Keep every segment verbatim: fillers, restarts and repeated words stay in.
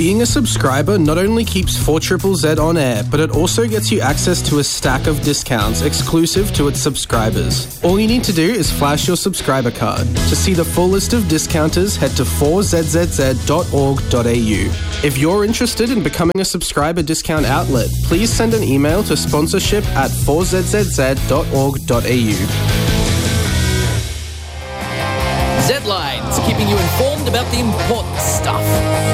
Being a subscriber not only keeps four Z Z Z on air, but it also gets you access to a stack of discounts exclusive to its subscribers. All you need to do is flash your subscriber card. To see the full list of discounters, head to four z z z dot org dot a u. If you're interested in becoming a subscriber discount outlet, please send an email to sponsorship at four z z z dot org dot a u. Z-Lines, keeping you informed about the important stuff.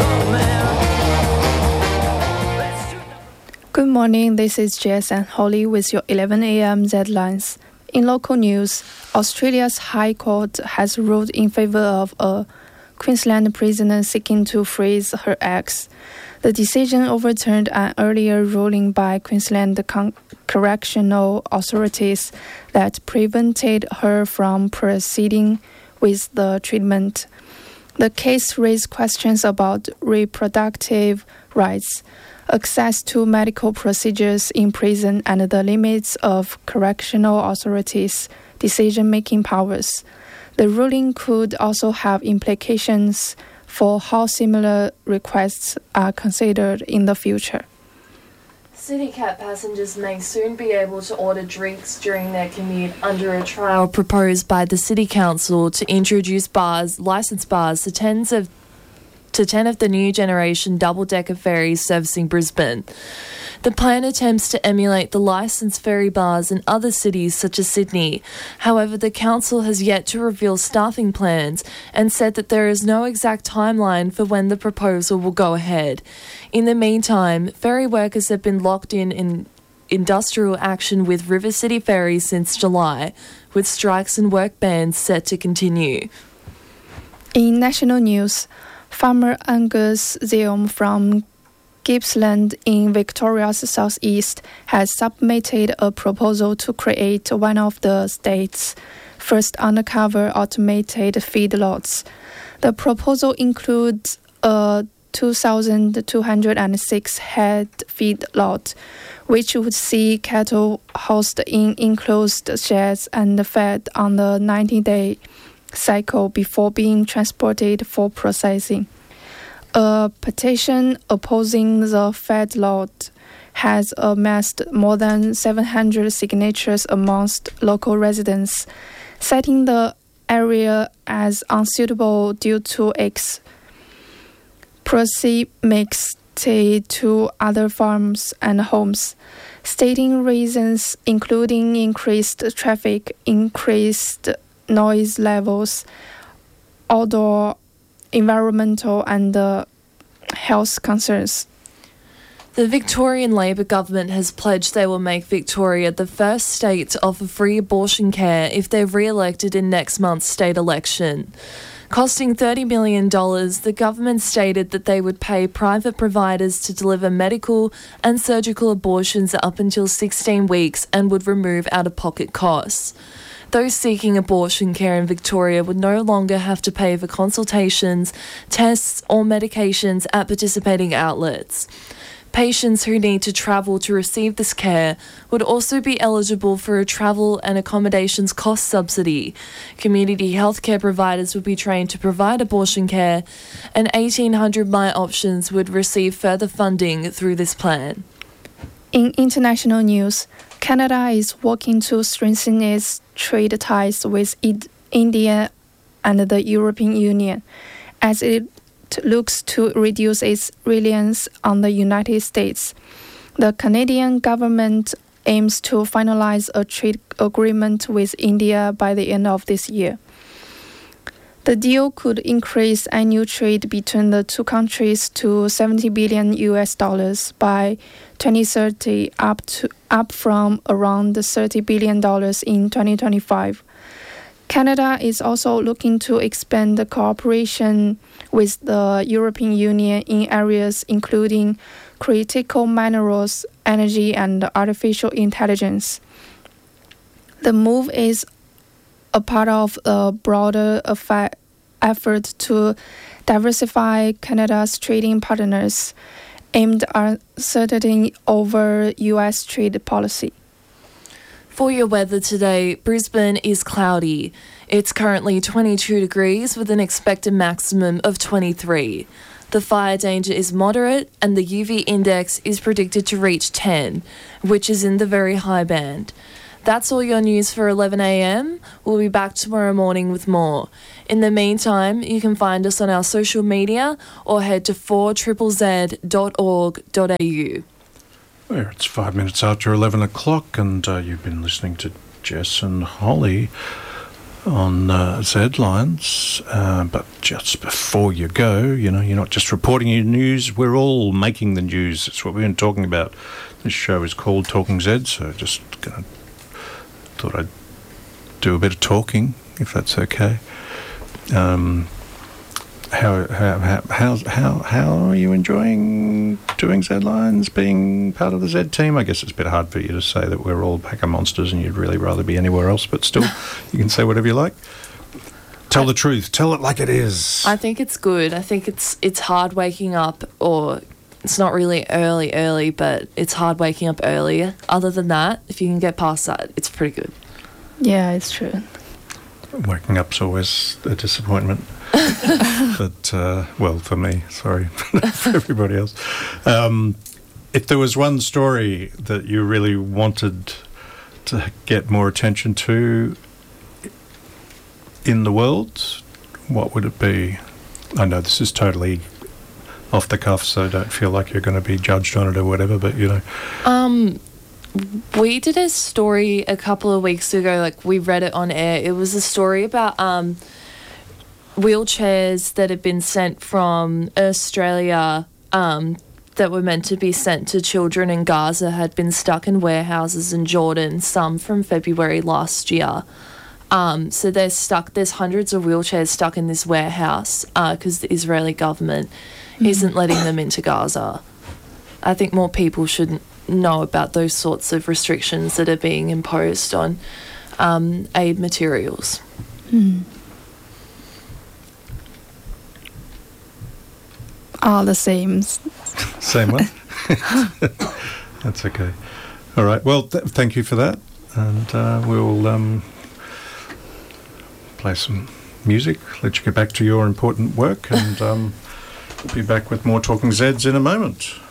Good morning, this is Jess and Holly with your eleven a m Z-Lines. In local news, Australia's High Court has ruled in favour of a Queensland prisoner seeking to freeze her ex. The decision overturned an earlier ruling by Queensland con- correctional authorities that prevented her from proceeding with the treatment. The case raised questions about reproductive rights, access to medical procedures in prison, and the limits of correctional authorities' decision-making powers. The ruling could also have implications for how similar requests are considered in the future. CityCat passengers may soon be able to order drinks during their commute under a trial proposed by the City Council to introduce bars, licensed bars, to tens of to ten of the new generation double-decker ferries servicing Brisbane. The plan attempts to emulate the licensed ferry bars in other cities such as Sydney. However, the council has yet to reveal staffing plans and said that there is no exact timeline for when the proposal will go ahead. In the meantime, ferry workers have been locked in in industrial action with River City Ferries since July, with strikes and work bans set to continue. In national news, farmer Angus Zeom from Gippsland in Victoria's southeast has submitted a proposal to create one of the state's first undercover automated feedlots. The proposal includes a two thousand two hundred six head feedlot, which would see cattle housed in enclosed sheds and fed on the ninety-day cycle before being transported for processing. A petition opposing the feedlot has amassed more than seven hundred signatures amongst local residents, citing the area as unsuitable due to its proximity to other farms and homes, stating reasons including increased traffic, increased noise levels, outdoor environmental and uh, health concerns. The Victorian Labor government has pledged they will make Victoria the first state to offer free abortion care if they're re-elected in next month's state election. Costing thirty million dollars, the government stated that they would pay private providers to deliver medical and surgical abortions up until sixteen weeks and would remove out-of-pocket costs. Those seeking abortion care in Victoria would no longer have to pay for consultations, tests or medications at participating outlets. Patients who need to travel to receive this care would also be eligible for a travel and accommodations cost subsidy. Community healthcare providers would be trained to provide abortion care, and eighteen hundred My Options would receive further funding through this plan. In international news, Canada is working to strengthen its trade ties with India and the European Union, as it looks to reduce its reliance on the United States. The Canadian government aims to finalize a trade agreement with India by the end of this year. The deal could increase annual trade between the two countries to seventy billion U S dollars by twenty thirty, up to up from around thirty billion dollars in twenty twenty-five. Canada is also looking to expand the cooperation with the European Union in areas including critical minerals, energy, and artificial intelligence. The move is a part of a broader effort to diversify Canada's trading partners aimed at asserting over U S trade policy. For your weather today, Brisbane is cloudy. It's currently twenty-two degrees with an expected maximum of twenty-three. The fire danger is moderate and the U V index is predicted to reach ten, which is in the very high band. That's all your news for eleven a m. We'll be back tomorrow morning with more. In the meantime, you can find us on our social media or head to four z z dot org dot a u. Well, it's five minutes after eleven o'clock and uh, you've been listening to Jess and Holly on uh, Z-Lines, uh, but just before you go, you know, you're not just reporting your news, we're all making the news. That's what we've been talking about. This show is called Talking Z, so just gonna, thought I'd do a bit of talking, if that's okay. Um, how, how, how, how, how, how are you enjoying doing Z-Lines, being part of the Z team? I guess it's a bit hard for you to say that we're all a pack of monsters and you'd really rather be anywhere else, but still, you can say whatever you like. Tell I, the truth. Tell it like it is. I think it's good. I think it's it's hard waking up, or it's not really early, early, but it's hard waking up earlier. Other than that, if you can get past that, it's pretty good. Yeah, it's true. Waking up's always a disappointment. But, uh, well, for me, sorry, for everybody else. Um, if there was one story that you really wanted to get more attention to in the world, what would it be? I know this is totally off the cuff, so don't feel like you're going to be judged on it or whatever, but, you know. Um, we did a story a couple of weeks ago, like we read it on air. It was a story about um, wheelchairs that had been sent from Australia um, that were meant to be sent to children in Gaza had been stuck in warehouses in Jordan, some from February last year. Um, so they're stuck, there's hundreds of wheelchairs stuck in this warehouse because uh, the Israeli government mm. isn't letting them into Gaza. I think more people should know about those sorts of restrictions that are being imposed on um, aid materials. Mm. All the same. Same one? That's okay. All right. Well, th- thank you for that. And uh, we'll um, play some music, let you get back to your important work, and um, be back with more Talking Zeds in a moment.